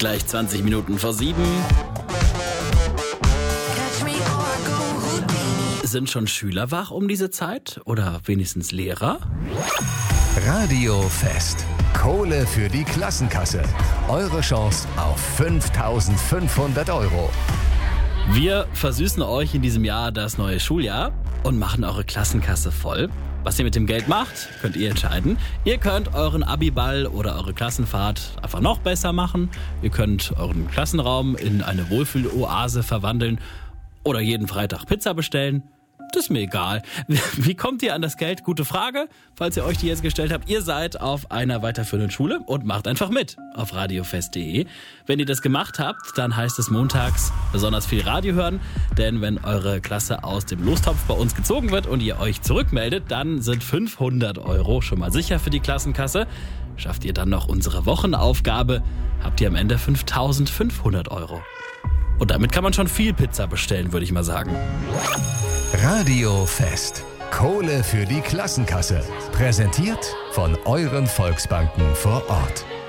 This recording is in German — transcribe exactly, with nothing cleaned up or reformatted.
Gleich zwanzig Minuten vor sieben. Sind schon Schüler wach um diese Zeit? Oder wenigstens Lehrer? Radio Fest. Kohle für die Klassenkasse. Eure Chance auf fünftausendfünfhundert Euro. Wir versüßen euch in diesem Jahr das neue Schuljahr und machen eure Klassenkasse voll. Was ihr mit dem Geld macht, könnt ihr entscheiden. Ihr könnt euren Abiball oder eure Klassenfahrt einfach noch besser machen. Ihr könnt euren Klassenraum in eine Wohlfühloase verwandeln oder jeden Freitag Pizza bestellen. Das ist mir egal. Wie kommt ihr an das Geld? Gute Frage. Falls ihr euch die jetzt gestellt habt, ihr seid auf einer weiterführenden Schule und macht einfach mit auf radiofest punkt de. Wenn ihr das gemacht habt, dann heißt es montags besonders viel Radio hören. Denn wenn eure Klasse aus dem Lostopf bei uns gezogen wird und ihr euch zurückmeldet, dann sind fünfhundert Euro schon mal sicher für die Klassenkasse. Schafft ihr dann noch unsere Wochenaufgabe, habt ihr am Ende fünftausendfünfhundert Euro. Und damit kann man schon viel Pizza bestellen, würde ich mal sagen. Radio Fest. Kohle für die Klassenkasse. Präsentiert von euren Volksbanken vor Ort.